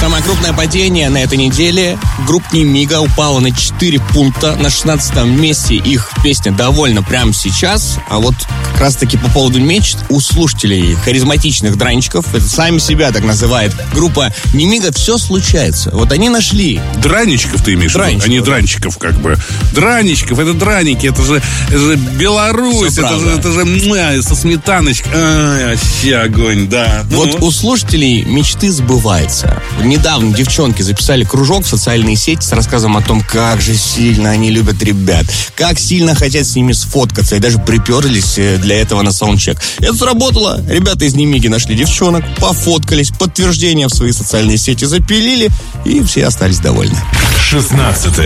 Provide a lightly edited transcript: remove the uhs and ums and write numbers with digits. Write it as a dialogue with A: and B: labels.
A: Самое крупное падение на этой неделе. Группа Немига упала на 4 пункта. На 16-м месте их песня «Довольно» прямо сейчас. А вот как раз-таки по поводу мечт у слушателей харизматичных дранчиков, это сами себя так называет группа Немига, все случается. Вот они нашли...
B: Драничков ты имеешь в виду? А не дранчиков как бы. Драничков, это драники, это же Беларусь, это же со сметаночкой. Вообще огонь, да.
A: Вот у слушателей мечты сбываются. Недавно девчонки записали кружок в социальные сети с рассказом о том, как же сильно они любят ребят, как сильно хотят с ними сфоткаться, и даже приперлись для этого на саундчек. Это сработало. Ребята из Немиги нашли девчонок, пофоткались, подтверждение в свои социальные сети запилили, и все остались довольны.
C: 16.